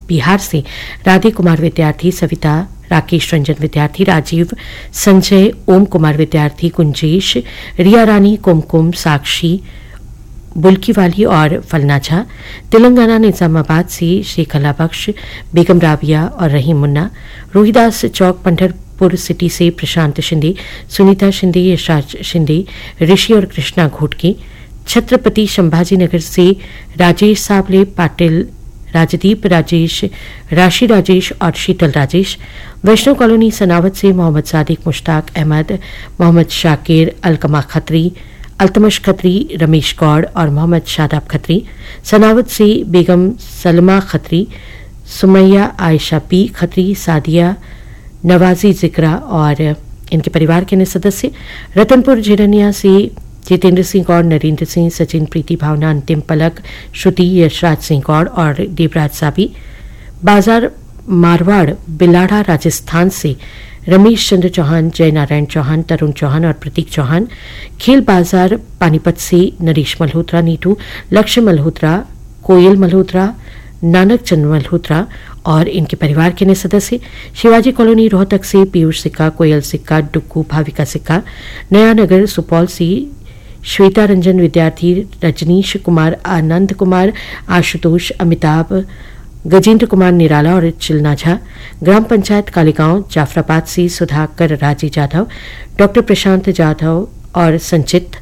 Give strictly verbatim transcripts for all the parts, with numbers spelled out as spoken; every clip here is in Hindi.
बिहार से राधे कुमार विद्यार्थी, सविता, राकेश रंजन विद्यार्थी, राजीव, संजय, ओम कुमार विद्यार्थी, कुंजेश, रिया रानी, कुमकुम, साक्षी, बुल्कीवाली और फलना झा। तेलंगाना निजामाबाद से शेखला बख्श, बेगम राबिया और रहीम मुन्ना। रोहिदास चौक पंढरपुर सिटी से प्रशांत शिंदे, सुनीता शिंदे, यशराज शिंदे, ऋषि और कृष्णा घोटके। छत्रपति संभाजी नगर से राजेश सावले, पाटिल राजदीप, राजेश, राशि राजेश और शीतल राजेश। वैष्णव कॉलोनी सनावत से मोहम्मद सादिक, मुश्ताक अहमद, मोहम्मद शाकिर, अलकमा खत्री, अल्तमश खत्री, रमेश गौड़ और मोहम्मद शादाब खत्री। सनावत से बेगम सलमा खत्री, सुमैया आयशा पी खत्री, सादिया, नवाजी जिक्रा और इनके परिवार के अन्य सदस्य। रतनपुर झिरनिया से जितेंद्र सिंह गौड़, नरेंद्र सिंह, सचिन, प्रीति, भावना, अंतिम पलक, श्रुति, यशराज सिंह गौड़ और देवराज साबी। बाजार मारवाड़ बिलाड़ा राजस्थान से रमेश चंद्र चौहान, जय नारायण चौहान, तरुण चौहान और प्रतीक चौहान। खेल बाजार पानीपत से नरेश मल्होत्रा, नीटू, लक्ष्य मल्होत्रा, कोयल मल्होत्रा, नानक चंद मल्होत्रा और इनके परिवार के अन्य सदस्य। शिवाजी कॉलोनी रोहतक से पीयूष सिक्का, कोयल सिक्का, डुक्कू, भाविका सिक्का। नया नगर सुपौल से श्वेता रंजन विद्यार्थी, रजनीश कुमार, आनंद कुमार, आशुतोष, अमिताभ, गजेंद्र कुमार निराला और चिलना झा। ग्राम पंचायत कालीगांव जाफराबाद से सुधाकर राजी जाधव, डॉक्टर प्रशांत जाधव और संचित।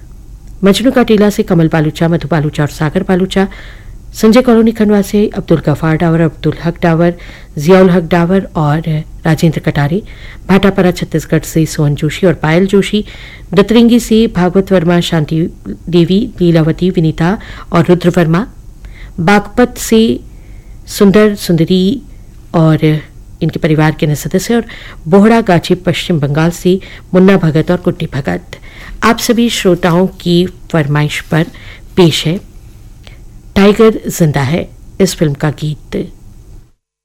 मजनू का टीला से कमल बालूचा, मधु बालूचा और सागर बालूचा। संजय कॉलोनी खंडवा से अब्दुल गफार डावर, अब्दुल हक डावर, जियाउल हक डावर और राजेंद्र कटारे। भाटापारा छत्तीसगढ़ से सोहन जोशी और पायल जोशी। दतरिंगी से भागवत वर्मा, शांति देवी, लीलावती, विनीता और रुद्र वर्मा। बागपत से सुंदर, सुंदरी और इनके परिवार के अन्य सदस्य। और बोहड़ा गाछी पश्चिम बंगाल से मुन्ना भगत और कुट्टी भगत। आप सभी श्रोताओं की फरमाइश पर पेश है टाइगर जिंदा है इस फिल्म का गीत।